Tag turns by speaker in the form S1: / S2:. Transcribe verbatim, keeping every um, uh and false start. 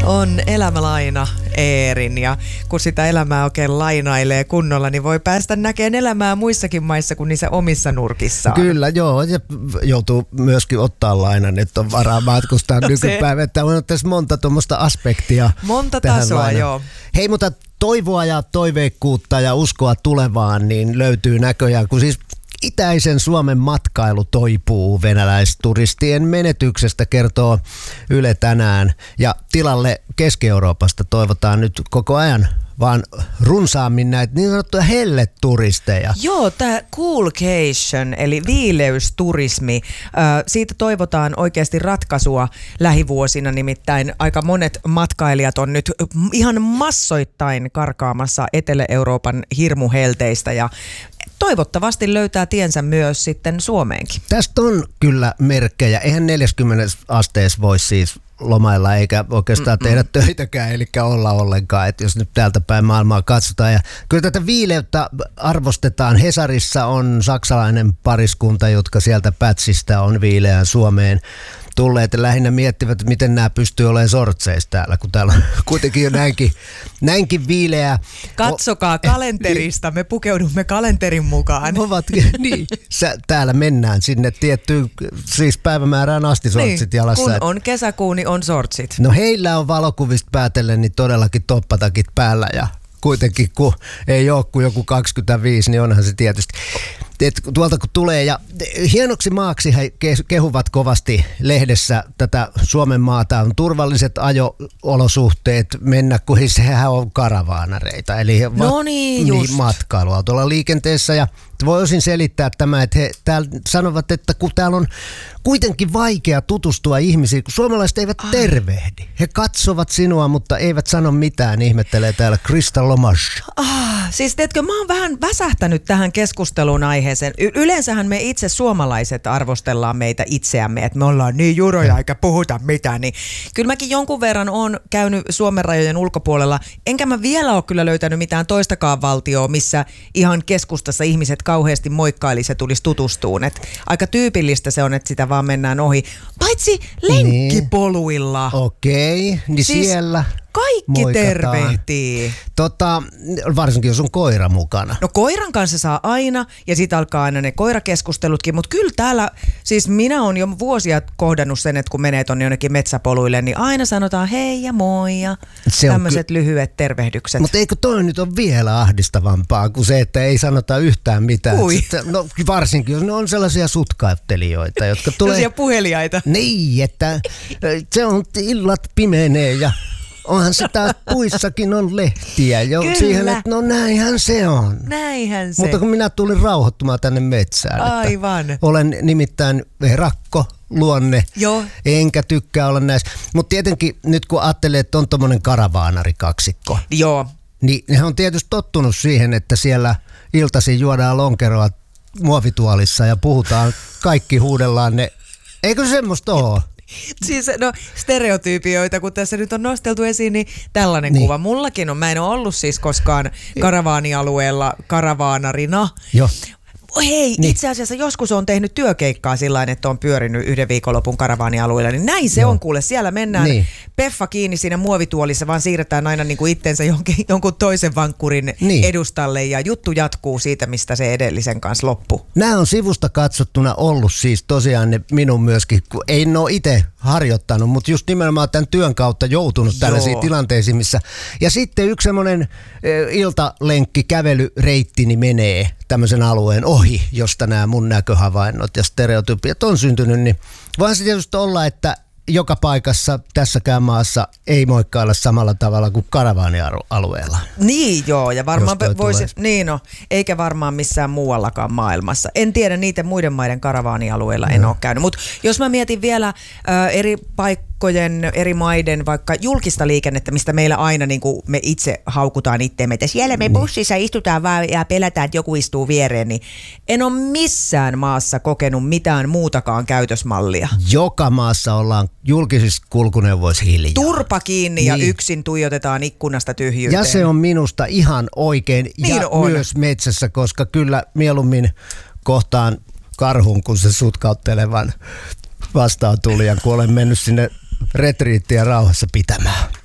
S1: on elämälaina Eerin, ja kun sitä elämää oikein lainailee kunnolla, niin voi päästä näkemään elämää muissakin maissa kuin niissä omissa nurkissaan.
S2: Kyllä, joo, ja joutuu myöskin ottaa lainan, että on varaa matkustaa nykypäivä, että on tässä monta tuommoista aspektia.
S1: Monta tasoa, lainaan. Joo.
S2: Hei, mutta toivoa ja toiveikkuutta ja uskoa tulevaan niin löytyy näköjään, kun siis itäisen Suomen matkailu toipuu venäläisturistien menetyksestä, kertoo Yle tänään. Ja tilalle Keski-Euroopasta toivotaan nyt koko ajan vaan runsaammin näitä niin sanottuja helleturisteja.
S1: Joo, tämä coolcation eli viileysturismi, äh, siitä toivotaan oikeasti ratkaisua lähivuosina, nimittäin aika monet matkailijat on nyt ihan massoittain karkaamassa Etelä-Euroopan hirmuhelteistä ja toivottavasti löytää tiensä myös sitten Suomeenkin.
S2: Tästä on kyllä merkkejä. Eihän neljäkymmentä asteessa voi siis lomailla eikä oikeastaan Mm-mm. tehdä töitäkään, eli olla ollenkaan, että jos nyt täältä päin maailmaa katsotaan. Ja kyllä tätä viileyttä arvostetaan. Hesarissa on saksalainen pariskunta, jotka sieltä Pätsistä on viileään Suomeen tulleet ja lähinnä miettivät, miten nämä pystyy olemaan sortseissa täällä, kun täällä on kuitenkin jo näinkin, näinkin viileää.
S1: Katsokaa kalenterista, me pukeudumme kalenterin mukaan.
S2: Ovat, niin, Sä, täällä mennään sinne tiettyyn siis päivämäärään asti sortsit
S1: niin,
S2: jalassa.
S1: Kun on kesäkuu, niin on sortsit.
S2: No heillä on valokuvista päätellen niin todellakin toppatakit päällä ja kuitenkin kun ei ole kuin joku kaksikymmentäviisi, niin onhan se tietysti. Et tuolta kun tulee ja hienoksi maaksi he kehuvat kovasti lehdessä tätä Suomen maata, on turvalliset ajo-olosuhteet mennä, kun hehän on karavaanareita, eli
S1: no niin,
S2: niin, matkailuautolla liikenteessä ja voi osin selittää tämä, että he täällä sanovat, että kun täällä on kuitenkin vaikea tutustua ihmisiin, kun suomalaiset eivät Ai. tervehdi. He katsovat sinua, mutta eivät sano mitään, ihmettelee täällä Krista Lomas.
S1: Ah, siis teetkö, mä oon vähän väsähtänyt tähän keskusteluun aiheeseen. Y- yleensähän me itse suomalaiset arvostellaan meitä itseämme, että me ollaan niin juroja eikä puhuta mitään. Niin kyllä mäkin jonkun verran oon käynyt Suomen rajojen ulkopuolella, enkä mä vielä ole kyllä löytänyt mitään toistakaan valtioa, missä ihan keskustassa ihmiset kauheasti moikkailisi ja tulisi tutustuun. Et aika tyypillistä se on, että sitä vaan mennään ohi. Paitsi lenkkipoluilla.
S2: Niin. Okei, okay. niin siis siellä
S1: kaikki
S2: moikataan.
S1: Tervehtii.
S2: Tota, varsinkin jos on koira mukana.
S1: No koiran kanssa saa aina ja sit alkaa aina ne koirakeskustelutkin, mutta kyllä täällä, siis minä olen jo vuosia kohdannut sen, että kun menee tonne jonnekin metsäpoluille, niin aina sanotaan hei ja moi ja tämmöiset ky- lyhyet tervehdykset.
S2: Mutta eikö toi nyt ole vielä ahdistavampaa kuin se, että ei sanota yhtään mitään? Sitten, no varsinkin, jos ne on sellaisia sutkauttelijoita, jotka tulee...
S1: Sellaisia puheliaita.
S2: Niin, että se on illat pimenee ja... Onhan se taas puissakin on lehtiä jo
S1: Kyllä.
S2: siihen, että no näinhän se on.
S1: Näinhän se.
S2: Mutta kun minä tulin rauhoittumaan tänne metsään.
S1: Aivan.
S2: Olen nimittäin rakko luonne,
S1: Joo.
S2: enkä tykkää olla näissä. Mutta tietenkin nyt kun ajattelee, että on tommonen karavaanarikaksikko.
S1: Joo.
S2: Niin he on tietysti tottunut siihen, että siellä iltaisin juodaan lonkeroa muovituolissa ja puhutaan, kaikki huudellaan ne. Eikö semmoista ole?
S1: Siis no stereotyypioita, kun tässä nyt on nosteltu esiin, niin tällainen
S2: niin.
S1: kuva. Mullakin on, mä en ole ollut siis koskaan karavaanialueella karavaanarina.
S2: Joo.
S1: Hei, niin. Itse asiassa joskus on tehnyt työkeikkaa sillain, että on pyörinyt yhden viikonlopun karavaanialueella, niin näin se Joo. on kuule. Siellä mennään niin. peffa kiinni siinä muovituolissa, vaan siirretään aina niin kuin itsensä jonkin, jonkun toisen vankkurin niin. edustalle ja juttu jatkuu siitä, mistä se edellisen kanssa loppui.
S2: Nämä on sivusta katsottuna ollut siis tosiaan ne minun myöskin, kun ei ole itse harjoittanut, mutta just nimenomaan tämän työn kautta joutunut Joo. tällaisiin tilanteisiin, missä ja sitten yksi semmoinen e, iltalenkki, kävelyreitti niin menee tämmöisen alueen ohi, josta nämä mun näköhavainnot ja stereotypiat on syntynyt, niin voihan se tietysti olla, että joka paikassa tässäkään maassa ei moikkailla samalla tavalla kuin karavaanialueella.
S1: Niin joo, ja varmaan voisi, niin no, eikä varmaan missään muuallakaan maailmassa. En tiedä, niiden muiden maiden karavaanialueilla en no. ole käynyt, mutta jos mä mietin vielä äh, eri paikkojen, eri maiden vaikka julkista liikennettä, mistä meillä aina niin kuin me itse haukutaan itteemme, että siellä me bussissa istutaan vaan ja pelätään, että joku istuu viereen, niin en ole missään maassa kokenut mitään muutakaan käytösmallia.
S2: Joka maassa ollaan julkisissa kulkuneuvoissa hiljaa.
S1: Turpa kiinni niin. ja yksin tuijotetaan ikkunasta tyhjyyteen.
S2: Ja se on minusta ihan oikein
S1: niin
S2: ja
S1: on.
S2: myös metsässä, koska kyllä mieluummin kohtaan karhun, kun se sutkauttelevan vastaan tuli ja kun olen mennyt sinne retriittiä rauhassa pitämään.